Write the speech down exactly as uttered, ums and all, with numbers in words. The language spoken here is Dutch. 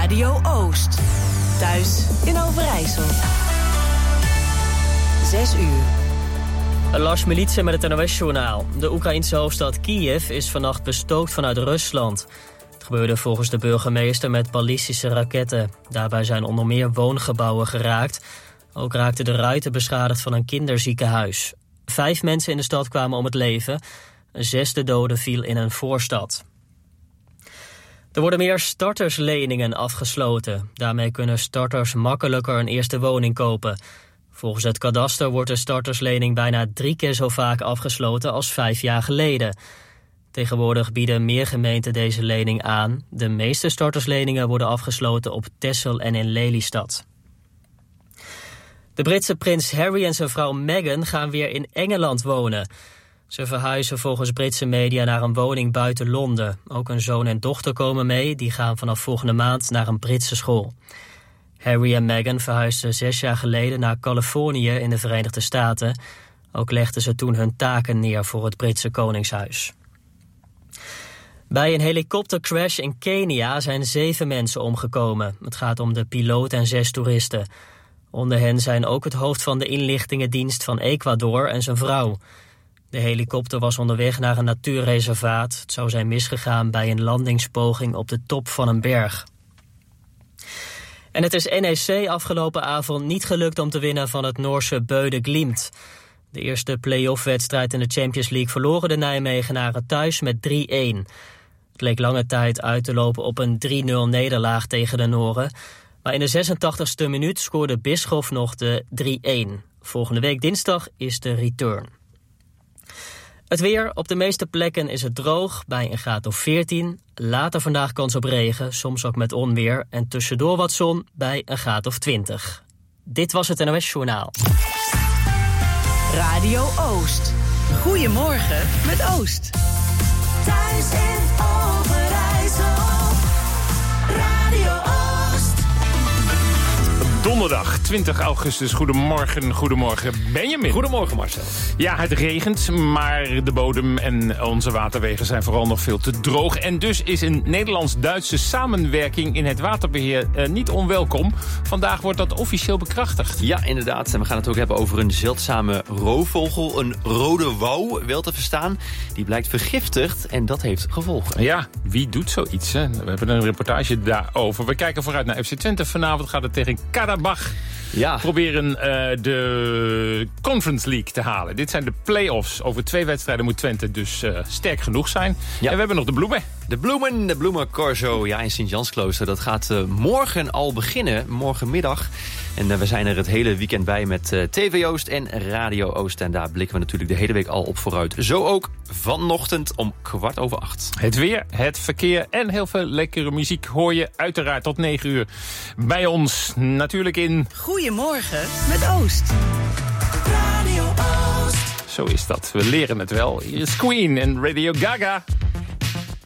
Radio Oost. Thuis in Overijssel. Zes uur. Lars Militsen met het N O S-journaal. De Oekraïense hoofdstad Kiev is vannacht bestookt vanuit Rusland. Het gebeurde volgens de burgemeester met ballistische raketten. Daarbij zijn onder meer woongebouwen geraakt. Ook raakten de ruiten beschadigd van een kinderziekenhuis. Vijf mensen in de stad kwamen om het leven. Een zesde dode viel in een voorstad. Er worden meer startersleningen afgesloten. Daarmee kunnen starters makkelijker een eerste woning kopen. Volgens het kadaster wordt de starterslening bijna drie keer zo vaak afgesloten als vijf jaar geleden. Tegenwoordig bieden meer gemeenten deze lening aan. De meeste startersleningen worden afgesloten op Texel en in Lelystad. De Britse prins Harry en zijn vrouw Meghan gaan weer in Engeland wonen. Ze verhuizen volgens Britse media naar een woning buiten Londen. Ook een zoon en dochter komen mee. Die gaan vanaf volgende maand naar een Britse school. Harry en Meghan verhuisden zes jaar geleden naar Californië in de Verenigde Staten. Ook legden ze toen hun taken neer voor het Britse Koningshuis. Bij een helikoptercrash in Kenia zijn zeven mensen omgekomen. Het gaat om de piloot en zes toeristen. Onder hen zijn ook het hoofd van de inlichtingendienst van Ecuador en zijn vrouw. De helikopter was onderweg naar een natuurreservaat. Het zou zijn misgegaan bij een landingspoging op de top van een berg. En het is N E C afgelopen avond niet gelukt om te winnen van het Noorse Bøde Glimt. De eerste play-off-wedstrijd in de Champions League verloren de Nijmegenaren thuis met drie-een. Het leek lange tijd uit te lopen op een drie nul nederlaag tegen de Noren. Maar in de zesentachtigste minuut scoorde Bischoff nog de drie-een. Volgende week dinsdag is de return. Het weer, op de meeste plekken is het droog, bij een graad of veertien. Later vandaag kans op regen, soms ook met onweer. En tussendoor wat zon bij een graad of twintig. Dit was het N O S-journaal. Radio Oost. Goedemorgen met Oost. Thuis in Overijssel. Radio Oost. Donderdag twintig augustus. Goedemorgen, goedemorgen Benjamin. Goedemorgen Marcel. Ja, het regent, maar de bodem en onze waterwegen zijn vooral nog veel te droog. En dus is een Nederlands-Duitse samenwerking in het waterbeheer eh, niet onwelkom. Vandaag wordt dat officieel bekrachtigd. Ja, inderdaad. En we gaan het ook hebben over een zeldzame roofvogel. Een rode wouw, wel te verstaan. Die blijkt vergiftigd en dat heeft gevolgen. Ja, wie doet zoiets? Hè? We hebben een reportage daarover. We kijken vooruit naar F C Twente. Vanavond gaat het tegen Karabach. Ja. Proberen uh, de Conference League te halen. Dit zijn de play-offs. Over twee wedstrijden moet Twente dus uh, sterk genoeg zijn. Ja. En we hebben nog de bloemen. De bloemen, de bloemencorso, ja, in Sint-Jansklooster. Dat gaat uh, morgen al beginnen, morgenmiddag. En uh, we zijn er het hele weekend bij met uh, T V Oost en Radio Oost. En daar blikken we natuurlijk de hele week al op vooruit. Zo ook vanochtend om kwart over acht. Het weer, het verkeer en heel veel lekkere muziek hoor je uiteraard tot negen uur bij ons. Natuurlijk in... Goedemorgen met Oost. Radio Oost. Zo is dat, we leren het wel. Hier is Queen en Radio Gaga.